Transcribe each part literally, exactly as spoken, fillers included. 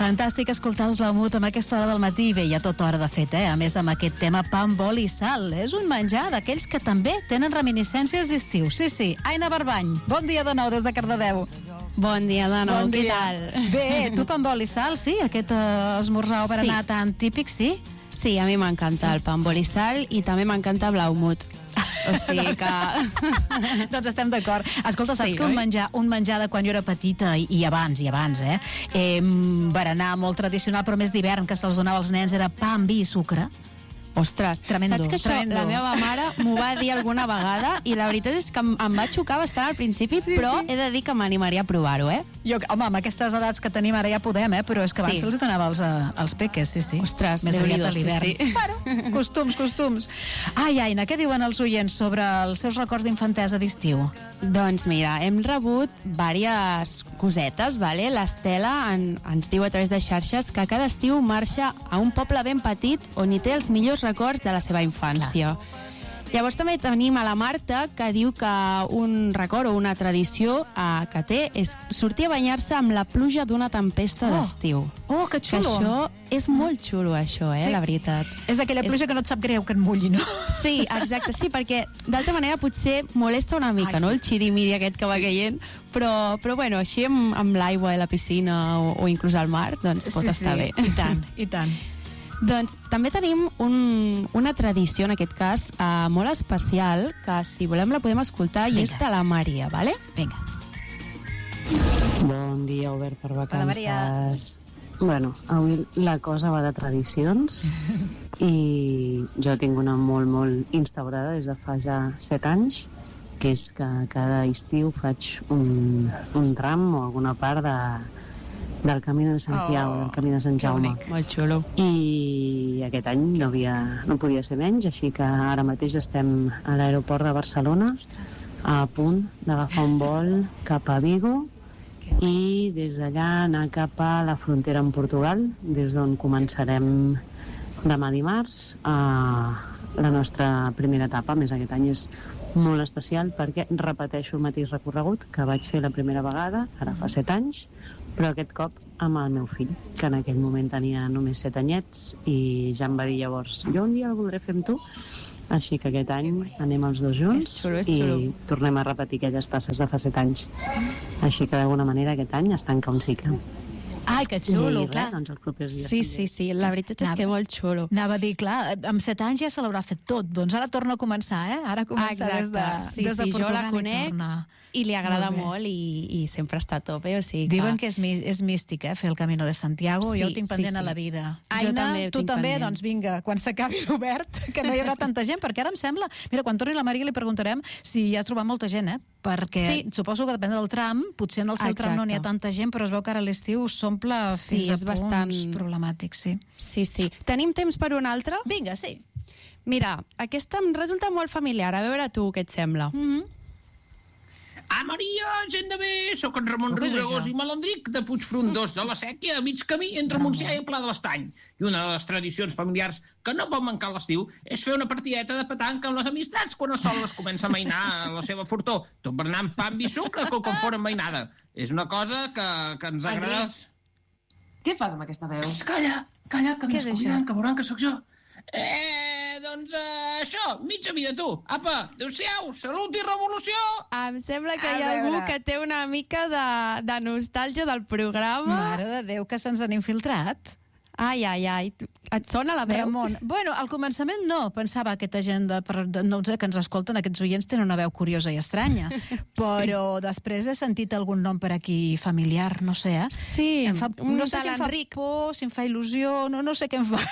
Fantàstic escoltar els Blaumut amb aquesta hora del matí. Bé, hi ha tota hora de fet, eh? A més, amb aquest tema pa amb oli i sal. És un menjar d'aquells que també tenen reminiscències d'estiu. Sí, sí. Aina Barbany, bon dia de nou des de Cardedeu. Bon dia de nou, bon què dia. tal? Bé, tu pa amb oli i sal, sí? Aquest uh, esmorzar o berenar sí. tan típic, sí? Sí, a mi m'encanta sí. el pa amb oli i sal i també m'encanta Blaumut. O sigui que... doncs estem d'acord. Escolta, saps sí, que un menjar, un menjar de quan jo era petita i, i abans, i abans, eh? eh berenar molt tradicional, però més d'hivern, que se'ls donava als nens, era pa amb vi i sucre. Ostres, tremendo, saps que això tremendo. La meva mare m'ho va dir alguna vegada i la veritat és que em, em va xocar bastant al principi, sí, però sí. he de dir que m'animaria a provar-ho, eh? Jo, home, amb aquestes edats que tenim ara ja podem, eh? Però és que abans sí. se'ls donava als, als peques, sí, sí. Ostres, més aviat a l'hivern. Sí, sí. Bueno, costums, costums. Ai, Aina, què diuen els oients sobre els seus records d'infantesa d'estiu? Doncs mira, hem rebut diverses cosetes, vale? L'Estela en, ens diu a través de xarxes que cada estiu marxa a un poble ben petit on hi té els millors records de la seva infància. Clar. Llavors també tenim a la Marta, que diu que un record o una tradició eh, que té és sortir a banyar-se amb la pluja d'una tempesta oh. d'estiu. Oh, que xulo! Que això és molt xulo, això, eh, sí. la veritat. És aquella pluja és... que no et sap greu que et mulli, no? Sí, exacte, sí, perquè d'altra manera potser molesta una mica, Ai, no?, sí. el xirimiri aquest que sí. va caient, però, però bueno, així amb, amb l'aigua a la piscina o, o inclús al mar, doncs pot sí, estar sí. bé. I tant, i tant. Doncs també tenim un, una tradició, en aquest cas, uh, molt especial, que si volem la podem escoltar, Vinga. I és de la Maria, vale? Vinga. Bon dia, obert per vacances. Hola, Maria. Bueno, avui la cosa va de tradicions i jo tinc una molt, molt instaurada des de fa ja set anys, que és que cada estiu faig un, un tram o alguna part de del Camí de Santiago, oh, del Camí de Sant Jaume. Molt xulo. I aquest any no, havia, no podia ser menys, així que ara mateix estem a l'aeroport de Barcelona, a punt d'agafar un vol cap a Vigo i des d'allà anar cap a la frontera amb Portugal, des d'on començarem demà dimarts a la nostra primera etapa. A més, aquest any és molt especial perquè repeteixo el mateix recorregut que vaig fer la primera vegada, ara fa set anys, però aquest cop amb el meu fill, que en aquell moment tenia només set anyets i ja em va dir llavors, jo un dia el voldré fer amb tu, així que aquest any anem els dos junts és xulo, és xulo. I tornem a repetir aquelles passes de fa set anys. Així que d'alguna manera aquest any es tanca un cicle. Ai, que xulo, I, clar. Res, doncs els propers dies sí, també. sí, sí, la veritat és anava, que molt xulo. Anava a dir, clar, amb set anys ja se l'haurà fet tot, doncs ara torna a començar, eh? Ara comença Exacte. des de, sí, des de sí, Portugal jo la conec, i torna. I li agrada molt, molt i, i sempre està a tope, o sigui que... Diuen que és, és místic, eh, fer el Camino de Santiago, sí, jo ho tinc pendent sí, sí. a la vida. Jo Aina, també ho tu tinc també, pendent. doncs vinga, quan s'acabi l'obert, que no hi haurà tanta gent, perquè ara em sembla... Mira, quan torni la Maria li preguntarem si hi has trobat molta gent, eh? Perquè sí. suposo que depèn del tram, potser en el seu Exacte. Tram no n'hi ha tanta gent, però es veu que ara l'estiu s'omple sí, fins a punts bastant... problemàtics, sí. Sí, sí. Tenim temps per un altre? Vinga, sí. Mira, aquesta em resulta molt familiar, a veure tu què et sembla. Mm-hmm. Ah, Maria, gent de bé, sóc en Ramon Riubregós i Malandric de Puigfrondós de la Sèquia, a mig camí entre Montsià i el Pla de l'Estany. I una de les tradicions familiars que no pot mancar a l'estiu és fer una partideta de petanca amb les amistats quan el sol les comença a mainar a la seva fortor, tot berenant pa amb i sucre com quan fora mainada. És una cosa que, que ens agrada... Què fas amb aquesta veu? Calla, calla, que em descobrien, que veuran que sóc jo. Eh, doncs uh, això, mitja vida tu. Apa, adéu-siau, salut i revolució. Em sembla que A hi ha veure. algú que té una mica de, de nostàlgia del programa. Mare de Déu, que se'ns han infiltrat. Ai, ai, ai, et sona la veu? Ramon, bueno, al començament no, pensava aquesta gent de, de, no sé, que ens escolten, aquests oients tenen una veu curiosa i estranya, però sí. després he sentit algun nom per aquí familiar, no sé, eh? Sí, em fa, un no sé si em fa Enric. por, si em fa il·lusió, no, no sé què em fa.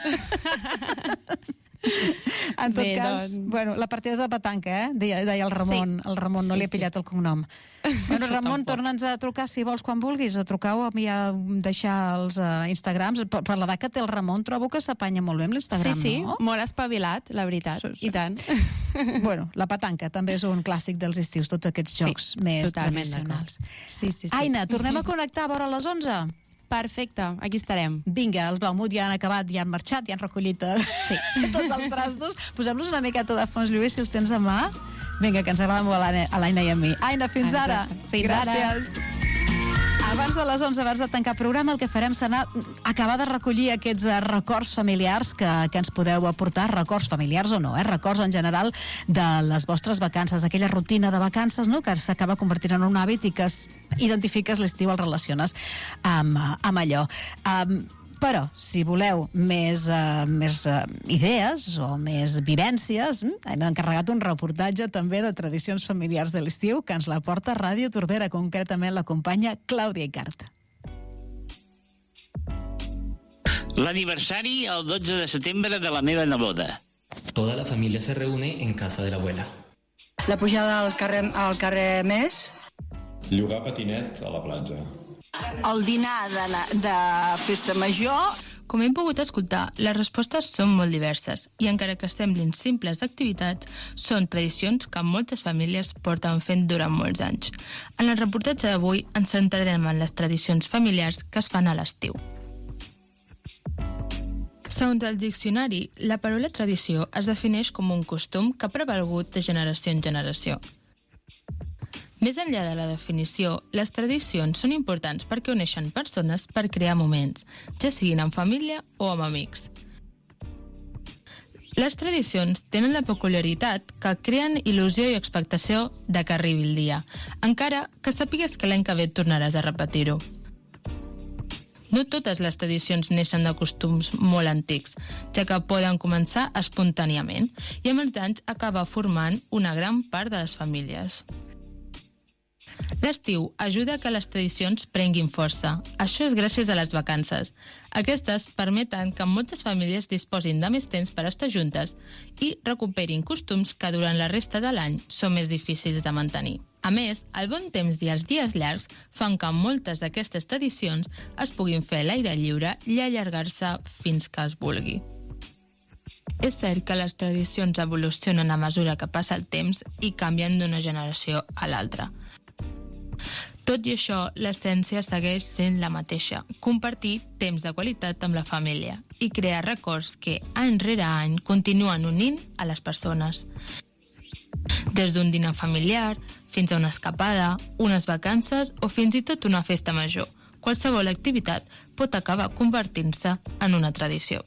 En tot Bé, cas, doncs... bueno, la partida de petanca, eh? Deia, deia el Ramon, Sí. el Ramon no Sí, li he sí. pillat el cognom. Bueno, Ramon, Tampoc. torna'ns a trucar si vols quan vulguis, o trucar-ho a mi a deixar els uh, Instagrams. Per, per l'edat que té el Ramon, trobo que s'apanya molt bé amb l'Instagram, Sí, sí, no? molt espavilat, la veritat, Sí, sí. i tant. Bueno, la petanca també és un clàssic dels estius, tots aquests jocs Sí, més totalment tradicionals. Sí, sí, sí. Aina, tornem a connectar a vora les onze? Perfecte, aquí estarem. Vinga, els Blaumut ja han acabat, ja han marxat, ja han recollit eh, sí. tots els trastos. Posem-los una miqueta de fons, Lluís, si els tens a mà. Vinga, que ens agrada molt a l'Aina i a mi. Aina, fins Exacte. ara. Fins ara. Gràcies. Abans de les onze, abans de tancar programa, el que farem serà acabar de recollir aquests records familiars que, que ens podeu aportar, records familiars o no, eh? records en general de les vostres vacances, d'aquella rutina de vacances, no?, que s'acaba convertint en un hàbit i que es identifiques l'estiu, el relaciones amb, amb allò. Um, Però, si voleu més, uh, més uh, idees o més vivències, hem encarregat un reportatge també de tradicions familiars de l'estiu que ens la porta Ràdio Tordera, concretament la companya Clàudia Icart. L'aniversari el dotze de setembre de la meva neboda. Toda la familia se reúne en casa de la abuela. La pujada al carrer, al carrer Més. Llogar patinet a la platja. El dinar de, de festa major. Com hem pogut escoltar, les respostes són molt diverses i encara que semblin simples activitats, són tradicions que moltes famílies porten fent durant molts anys. En el reportatge d'avui ens centrarem en les tradicions familiars que es fan a l'estiu. Segons el diccionari, la paraula tradició es defineix com un costum que ha prevalgut de generació en generació. Més enllà de la definició, les tradicions són importants perquè uneixen persones per crear moments, ja siguin en família o amb amics. Les tradicions tenen la peculiaritat que creen il·lusió i expectació de que arribi el dia, encara que sàpigues que l'any que ve tornaràs a repetir-ho. No totes les tradicions neixen de costums molt antics, ja que poden començar espontàniament i amb els anys acabar formant una gran part de les famílies. L'estiu ajuda que les tradicions prenguin força. Això és gràcies a les vacances. Aquestes permeten que moltes famílies disposin de més temps per estar juntes i recuperin costums que durant la resta de l'any són més difícils de mantenir. A més, el bon temps i els dies llargs fan que moltes d'aquestes tradicions es puguin fer a l'aire lliure i allargar-se fins que es vulgui. És cert que les tradicions evolucionen a mesura que passa el temps i canvien d'una generació a l'altra. Tot i això, l'essència segueix sent la mateixa, compartir temps de qualitat amb la família i crear records que, any rere any, continuen unint a les persones. Des d'un dinar familiar, fins a una escapada, unes vacances o fins i tot una festa major, qualsevol activitat pot acabar convertint-se en una tradició.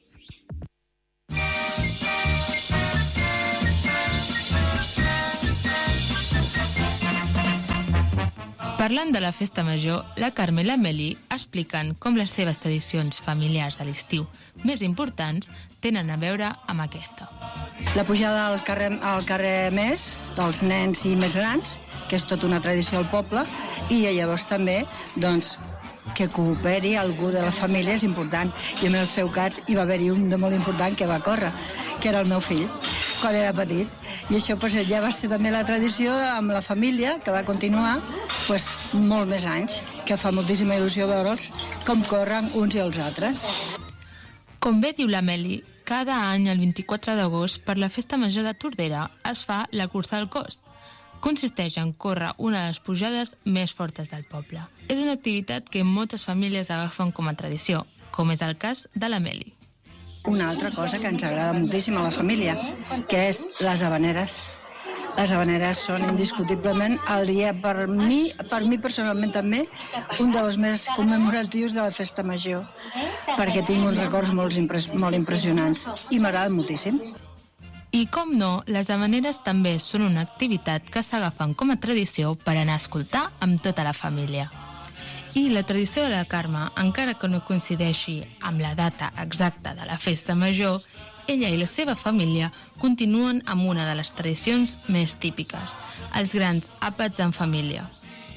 Parlant de la festa major, la Carme i la Meli expliquen com les seves tradicions familiars de l'estiu més importants tenen a veure amb aquesta. La pujada al carrer, al carrer Més, dels nens i més grans, que és tota una tradició al poble, i llavors també, doncs, que cooperi algú de la família és important. I en el seu cas hi va haver-hi un de molt important que va córrer, que era el meu fill, quan era petit. I això pues, ja va ser també la tradició amb la família, que va continuar pues, molt més anys, que fa moltíssima il·lusió veure'ls com corren uns i els altres. Com bé diu la Meli, cada any el vint-i-quatre d'agost per la Festa Major de Tordera es fa la cursa al cos. Consisteix en córrer una de les pujades més fortes del poble. És una activitat que moltes famílies agafen com a tradició, com és el cas de la Meli. Una altra cosa que ens agrada moltíssim a la família, que és les habaneres. Les habaneres són indiscutiblement el dia, per mi, per mi personalment també, un dels més commemoratius de la festa major, perquè tinc uns records molt, impres, molt impressionants i m'agrada moltíssim. I com no, les habaneres també són una activitat que s'agafen com a tradició per anar a escoltar amb tota la família. I la tradició de la Carme, encara que no coincideixi amb la data exacta de la festa major, ella i la seva família continuen amb una de les tradicions més típiques, els grans àpats en família.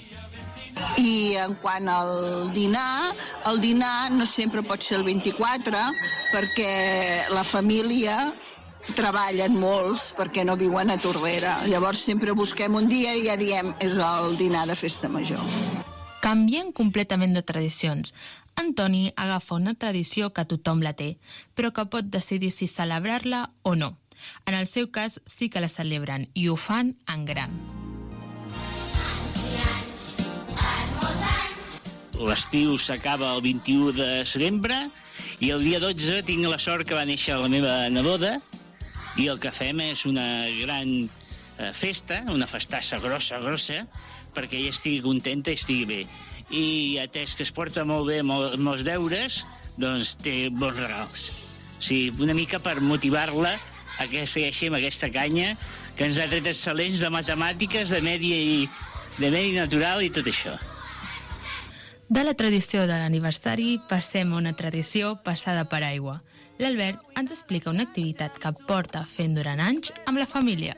I en quant al dinar, el dinar no sempre pot ser el vint-i-quatre, perquè la família treballen molts perquè no viuen a Tordera. Llavors sempre busquem un dia i ja diem és el dinar de festa major. Canvien completament de tradicions. Antoni agafa una tradició que tothom la té, però que pot decidir si celebrar-la o no. En el seu cas sí que la celebren i ho fan en gran. L'estiu s'acaba el vint-i-u de setembre i el dia dotze tinc la sort que va néixer la meva neboda i el que fem és una gran festa, una festassa grossa, grossa, perquè ella estigui contenta i estigui bé. i atès que es porta molt bé amb els deures, doncs té bons regals. O sigui, una mica per motivar-la a que segueixi amb aquesta canya que ens ha tret excel·lents de matemàtiques, de medi, i, de medi natural i tot això. De la tradició de l'aniversari passem a una tradició passada per aigua. L'Albert ens explica una activitat que porta fent durant anys amb la família.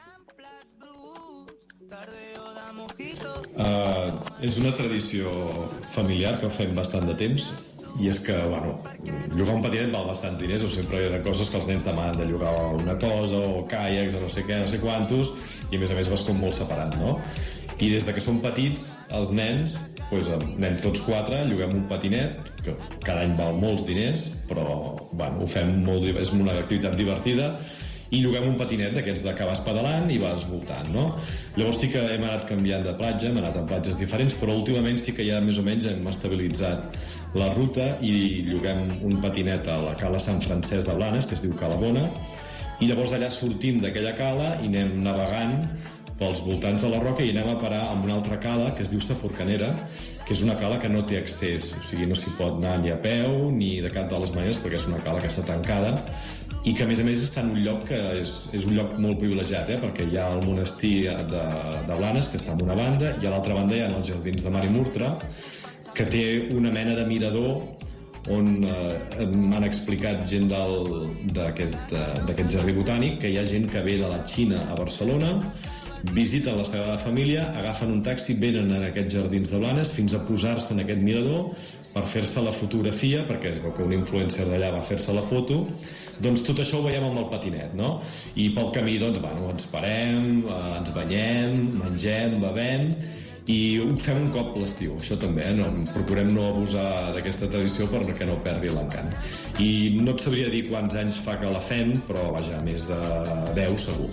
Uh, és una tradició familiar que fem bastant de temps, i és que, bueno, llogar un patinet val bastants diners, o sempre hi ha coses que els nens demanen de llogar una cosa, o caiacs, o no sé què, no sé quantos, i a més a més vas com molt separat, no? I des de que som petits, els nens, doncs anem tots quatre, lloguem un patinet, que cada any val molts diners, però, bueno, ho fem molt, és una activitat divertida, i lloguem un patinet d'aquests de que vas pedalant i vas voltant, no? Llavors sí que hem anat canviant de platja, hem anat en platges diferents, però últimament sí que ja més o menys hem estabilitzat la ruta i lloguem un patinet a la cala Sant Francesc de Blanes, que es diu Cala Bona, i llavors d'allà sortim d'aquella cala i anem navegant pels voltants de la roca i anem a parar a una altra cala que es diu Sa Forcanera, que és una cala que no té accés, o sigui, no s'hi pot anar ni a peu ni de cap de les maneres perquè és una cala que està tancada i que a més a més està en un lloc que és, és un lloc molt privilegiat, eh? Perquè hi ha el monestir de, de Blanes, que està en una banda, i a l'altra banda hi ha els jardins de Mar i Murtra, que té una mena de mirador on eh, m'han explicat gent d'aquest eh, jardí botànic que hi ha gent que ve de la Xina a Barcelona, visiten la seva família, agafen un taxi, venen a aquests jardins de Blanes fins a posar-se en aquest mirador per fer-se la fotografia, perquè es veu que un influencer d'allà va fer-se la foto. Doncs tot això ho veiem amb el patinet, no? I pel camí, doncs, bueno, ens parem, eh, ens banyem, mengem, bevem, i ho fem un cop l'estiu, això també, eh? No, procurem no abusar d'aquesta tradició perquè no perdi l'encant. I no et sabria dir quants anys fa que la fem, però vaja, més de deu segur.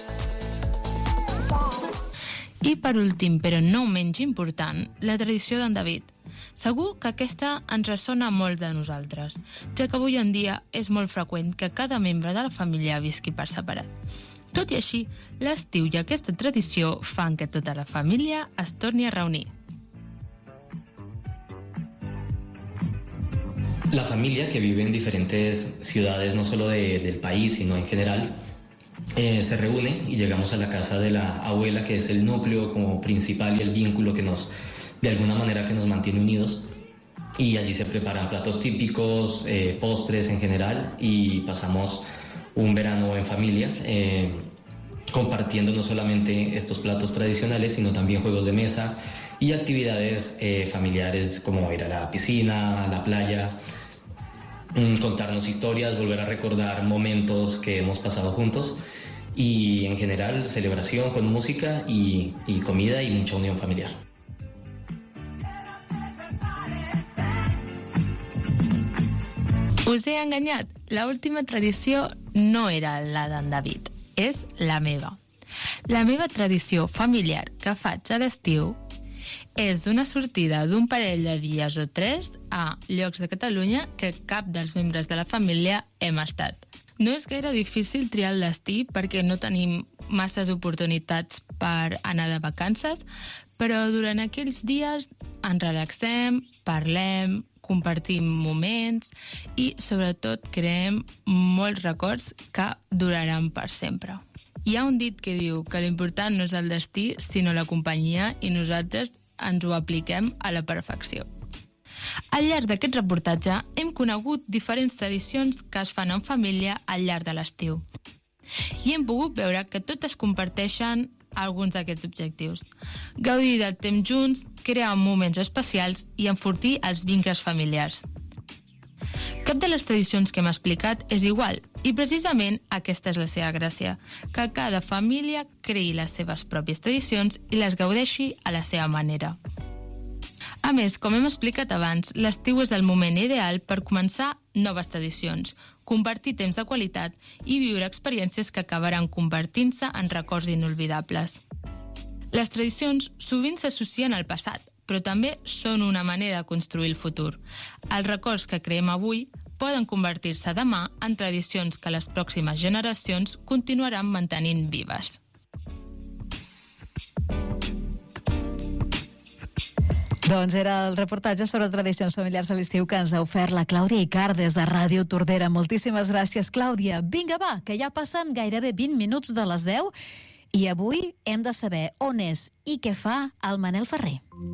I per últim, però no menys important, la tradició d'en David. Segur que aquesta ens ressona molt de nosaltres, ja que avui en dia és molt freqüent que cada membre de la família visqui per separat. Tot i així, l'estiu i aquesta tradició fan que tota la família es torni a reunir. La familia que vive en diferentes ciudades, no solo de, del país, sino en general, eh, se reúne y llegamos a la casa de la abuela, que es el núcleo como principal y el vínculo que nos, de alguna manera, que nos mantiene unidos. Y allí se preparan platos típicos, eh, postres en general, y pasamos un verano en familia, eh, compartiendo no solamente estos platos tradicionales, sino también juegos de mesa y actividades eh, familiares como ir a la piscina, a la playa, mm, contarnos historias, volver a recordar momentos que hemos pasado juntos y en general celebración con música y, y comida y mucha unión familiar. Us he enganyat. L'última tradició no era la d'en David, és la meva. La meva tradició familiar que faig a l'estiu és una sortida d'un parell de dies o tres a llocs de Catalunya que cap dels membres de la família hem estat. No és gaire difícil triar el destí perquè no tenim masses oportunitats per anar de vacances, però durant aquells dies ens relaxem, parlem, compartim moments i, sobretot, creem molts records que duraran per sempre. Hi ha un dit que diu que l'important no és el destí, sinó la companyia, i nosaltres ens ho apliquem a la perfecció. Al llarg d'aquest reportatge hem conegut diferents tradicions que es fan en família al llarg de l'estiu. I hem pogut veure que totes comparteixen alguns d'aquests objectius. Gaudir del temps junts, crear moments especials i enfortir els vincles familiars. Cap de les tradicions que hem explicat és igual, i precisament aquesta és la seva gràcia, que cada família creï les seves pròpies tradicions i les gaudeixi a la seva manera. A més, com hem explicat abans, l'estiu és el moment ideal per començar noves tradicions, compartir temps de qualitat i viure experiències que acabaran convertint-se en records inolvidables. Les tradicions sovint s'associen al passat, però també són una manera de construir el futur. Els records que creem avui poden convertir-se demà en tradicions que les pròximes generacions continuaran mantenint vives. Doncs era el reportatge sobre tradicions familiars a l'estiu que ens ha ofert la Clàudia Icart des de Ràdio Tordera. Moltíssimes gràcies, Clàudia. Vinga, va, que ja passen gairebé vint minuts de les deu i avui hem de saber on és i què fa el Manel Ferrer.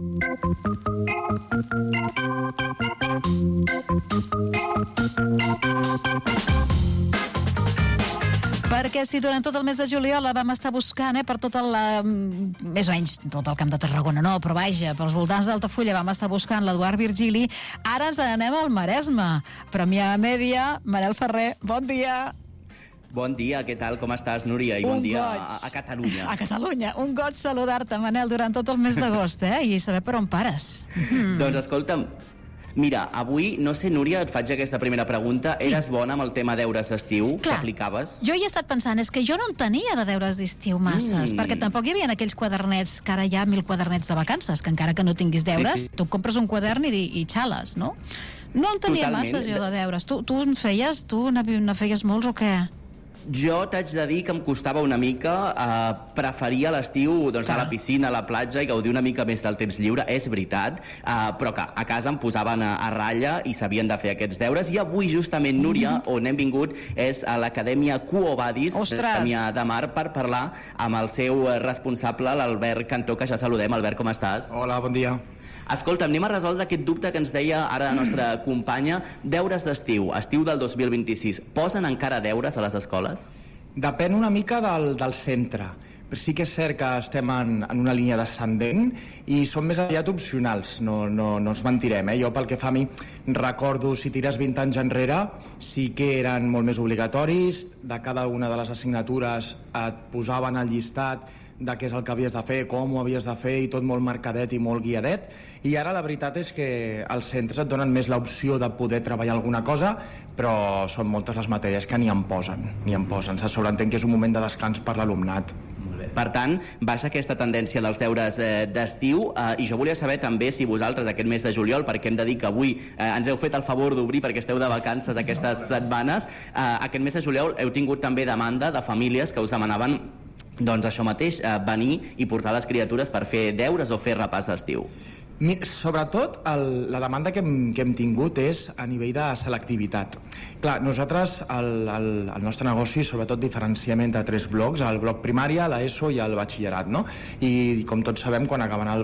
Perquè si durant tot el mes de juliol la vam estar buscant, eh, per tot el, eh, més o menys tot el camp de Tarragona, no, però vaja, pels voltants d'Altafulla vam estar buscant l'Eduard Virgili, ara ens anem al Maresme. Premià Mèdia, Manel Ferrer, bon dia. Bon dia, què tal? Com estàs, Núria? I bon dia a, a Catalunya. A Catalunya. Un goig saludar-te, Manel, durant tot el mes d'agost, eh? I saber per on pares. Mm. Doncs escolta'm, mira, avui, no sé, Núria, et faig aquesta primera pregunta. Sí. Eres bona amb el tema deures d'estiu que aplicaves? Jo hi he estat pensant, és que jo no en tenia de deures d'estiu masses, mm. perquè tampoc hi havia aquells quadernets, que ara hi ha mil quadernets de vacances, que encara que no tinguis deures, sí, sí. tu compres un quadern i, i xales, no? No en tenia Totalment. masses jo de deures. Tu, tu en feies? Tu ne feies molts o què? Jo t'haig de dir que em costava una mica, eh, preferia l'estiu doncs, a la piscina, a la platja i gaudir una mica més del temps lliure, és veritat, eh, però que a casa em posaven a, a ratlla i s'havien de fer aquests deures. I avui, justament, Núria, mm-hmm. on hem vingut és a l'Acadèmia Quo Vadis de Premià de Mar per parlar amb el seu responsable, l'Albert Cantó, que ja saludem. Albert, com estàs? Hola, bon dia. Escolta, anem a resoldre aquest dubte que ens deia ara la nostra companya. Deures d'estiu, estiu del dos mil vint-i-sis. Posen encara deures a les escoles? Depèn una mica del, del centre. Però sí que és cert que estem en, en una línia descendent i són més aviat opcionals, no, no, no ens mentirem. Eh? Jo, pel que fa a mi, recordo, si tires vint anys enrere, sí que eren molt més obligatoris. De cada una de les assignatures et posaven al llistat de què és el que havies de fer, com ho havies de fer, i tot molt marcadet i molt guiadet. I ara la veritat és que els centres et donen més l'opció de poder treballar alguna cosa, però són moltes les matèries que ni en posen, ni en posen. Se sobreentén que és un moment de descans per l'alumnat. Per tant, baixa aquesta tendència dels deures eh, d'estiu eh, i jo volia saber també si vosaltres aquest mes de juliol, perquè hem de dir que avui eh, ens heu fet el favor d'obrir perquè esteu de vacances aquestes setmanes, eh, aquest mes de juliol heu tingut també demanda de famílies que us demanaven doncs això mateix, eh, venir i portar les criatures per fer deures o fer repàs d'estiu. Sobretot el, la demanda que hem, que hem tingut és a nivell de selectivitat. Clar, nosaltres el, el, el nostre negoci sobretot diferenciem entre tres blocs, el bloc primària, l'ESO i el batxillerat, no? I com tots sabem, quan acaben el